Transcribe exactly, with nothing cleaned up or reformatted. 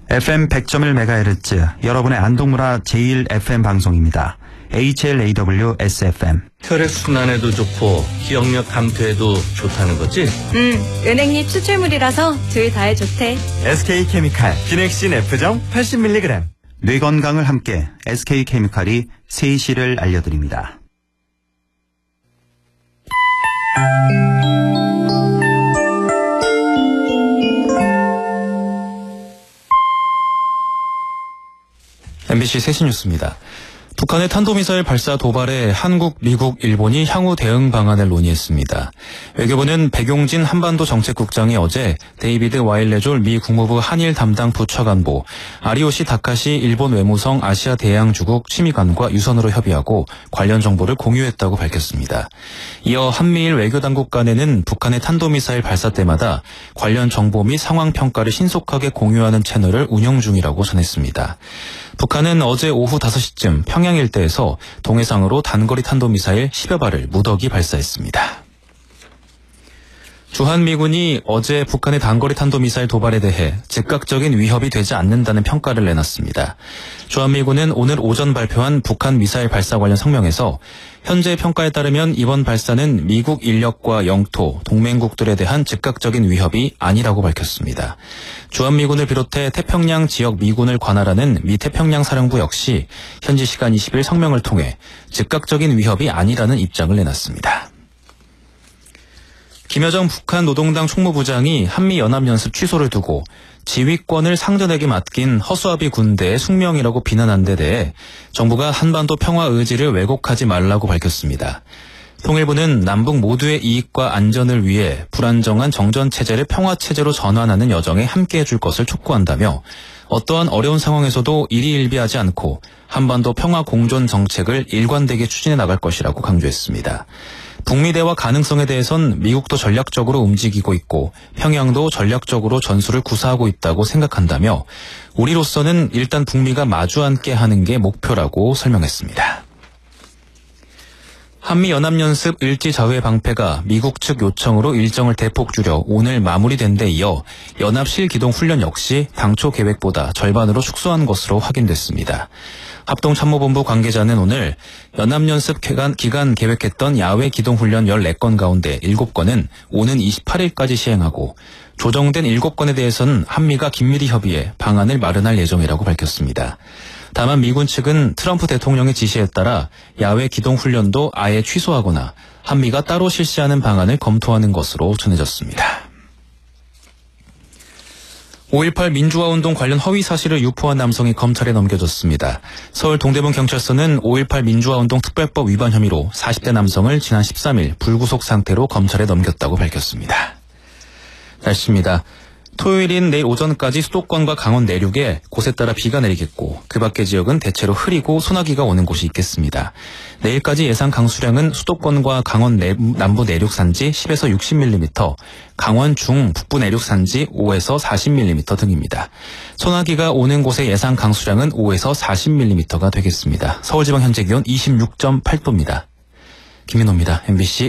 에프엠 백 점 일 메가헤르츠 여러분의 안동문화 제일 에프엠 방송입니다. 에이치엘에이더블유-에스에프엠. 혈액순환에도 좋고 기억력 감퇴에도 좋다는 거지? 응, 은행잎 추출물이라서 둘 다에 좋대. 에스케이케미칼 기넥신 F정 팔십 밀리그램. 뇌 건강을 함께 에스케이케미칼이 세시를 알려드립니다. 엠비씨 세시 뉴스입니다. 북한의 탄도미사일 발사 도발에 한국, 미국, 일본이 향후 대응 방안을 논의했습니다. 외교부는 백용진 한반도 정책국장이 어제 데이비드 와일레졸 미 국무부 한일 담당 부차관보, 아리오시 다카시 일본 외무성 아시아 대양주국 취미관과 유선으로 협의하고 관련 정보를 공유했다고 밝혔습니다. 이어 한미일 외교당국 간에는 북한의 탄도미사일 발사 때마다 관련 정보 및 상황 평가를 신속하게 공유하는 채널을 운영 중이라고 전했습니다. 북한은 어제 오후 다섯 시쯤 평양 일대에서 동해상으로 단거리 탄도미사일 십여 발을 무더기 발사했습니다. 주한미군이 어제 북한의 단거리 탄도미사일 도발에 대해 즉각적인 위협이 되지 않는다는 평가를 내놨습니다. 주한미군은 오늘 오전 발표한 북한 미사일 발사 관련 성명에서 현재 평가에 따르면 이번 발사는 미국 인력과 영토, 동맹국들에 대한 즉각적인 위협이 아니라고 밝혔습니다. 주한미군을 비롯해 태평양 지역 미군을 관할하는 미 태평양 사령부 역시 현지 시간 이십 일 성명을 통해 즉각적인 위협이 아니라는 입장을 내놨습니다. 김여정 북한 노동당 총무부장이 한미연합연습 취소를 두고 지휘권을 상전에게 맡긴 허수아비 군대의 숙명이라고 비난한 데 대해 정부가 한반도 평화 의지를 왜곡하지 말라고 밝혔습니다. 통일부는 남북 모두의 이익과 안전을 위해 불안정한 정전체제를 평화체제로 전환하는 여정에 함께해 줄 것을 촉구한다며 어떠한 어려운 상황에서도 일희일비하지 않고 한반도 평화 공존 정책을 일관되게 추진해 나갈 것이라고 강조했습니다. 북미 대화 가능성에 대해선 미국도 전략적으로 움직이고 있고 평양도 전략적으로 전술을 구사하고 있다고 생각한다며 우리로서는 일단 북미가 마주 앉게 하는 게 목표라고 설명했습니다. 한미연합연습 을지자회 방패가 미국 측 요청으로 일정을 대폭 줄여 오늘 마무리된 데 이어 연합 실기동 훈련 역시 당초 계획보다 절반으로 축소한 것으로 확인됐습니다. 합동참모본부 관계자는 오늘 연합연습 기간, 기간 계획했던 야외 기동훈련 열네 건 가운데 일곱 건은 오는 이십팔 일까지 시행하고 조정된 일곱 건에 대해서는 한미가 긴밀히 협의해 방안을 마련할 예정이라고 밝혔습니다. 다만 미군 측은 트럼프 대통령의 지시에 따라 야외 기동훈련도 아예 취소하거나 한미가 따로 실시하는 방안을 검토하는 것으로 전해졌습니다. 오일팔 민주화운동 관련 허위 사실을 유포한 남성이 검찰에 넘겨졌습니다. 서울 동대문경찰서는 오일팔 민주화운동 특별법 위반 혐의로 사십 대 남성을 지난 십삼 일 불구속 상태로 검찰에 넘겼다고 밝혔습니다. 날씨입니다. 토요일인 내일 오전까지 수도권과 강원 내륙에 곳에 따라 비가 내리겠고 그 밖의 지역은 대체로 흐리고 소나기가 오는 곳이 있겠습니다. 내일까지 예상 강수량은 수도권과 강원 내부, 남부 내륙 산지 십에서 육십 밀리미터, 강원 중 북부 내륙 산지 오에서 사십 밀리미터 등입니다. 소나기가 오는 곳의 예상 강수량은 오에서 사십 밀리미터가 되겠습니다. 서울지방 현재 기온 이십육 점 팔 도입니다. 김민호입니다. 엠비씨